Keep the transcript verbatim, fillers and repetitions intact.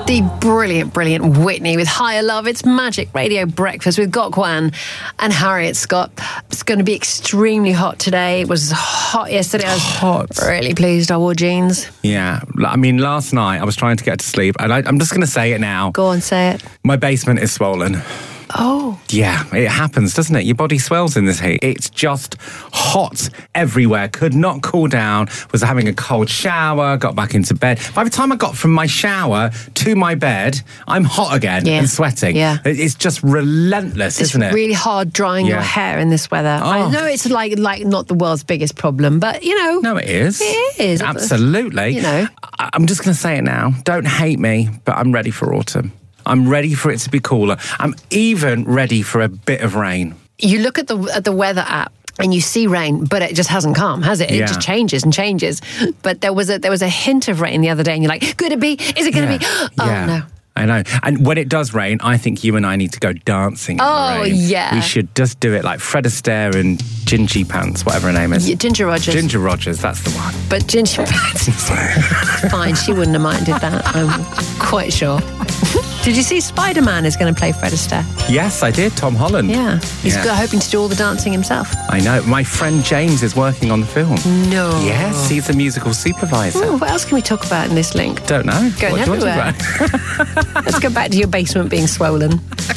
The brilliant, brilliant Whitney with Higher Love. It's Magic Radio Breakfast with Gok Wan and Harriet Scott. It's going to be extremely hot today. It was hot yesterday. I was hot. really pleased I wore jeans. Yeah. I mean, last night I was trying to get to sleep, and I, I'm just going to say it now. Go on, say it. My basement is swollen. Oh. Yeah, it happens, doesn't it? Your body swells in this heat. It's just hot everywhere. Could not cool down. Was having a cold shower, got back into bed. By the time I got from my shower to my bed, I'm hot again yeah. and sweating. Yeah. It's just relentless, it's isn't it? It's really hard drying yeah. your hair in this weather. Oh. I know it's like like not the world's biggest problem, but, you know. No, it is. It is. Absolutely. You know. I- I'm just going to say it now. Don't hate me, but I'm ready for autumn. I'm ready for it to be cooler. I'm even ready for a bit of rain. You look at the at the weather app and you see rain, but it just hasn't come, has it? It Yeah. just changes and changes. But there was a there was a hint of rain the other day, and you're like, could it be? Is it going to Yeah. be? Oh, Yeah. no. I know. And when it does rain, I think you and I need to go dancing in Oh, the rain. yeah. We should just do it like Fred Astaire and Gingy Pants, whatever her name is. Yeah, Ginger Rogers. Ginger Rogers, that's the one. But Ginger Pants is fine. She wouldn't have minded that, I'm quite sure. Did you see Spider-Man is going to play Fred Astaire? Yes, I did. Tom Holland. Yeah. He's Yeah. got- hoping to do all the dancing himself. I know. My friend James is working on the film. No. Yes, he's a musical supervisor. Ooh, what else can we talk about in this link? Don't know. Going What do you want to everywhere. talk about? Let's go back to your basement being swollen.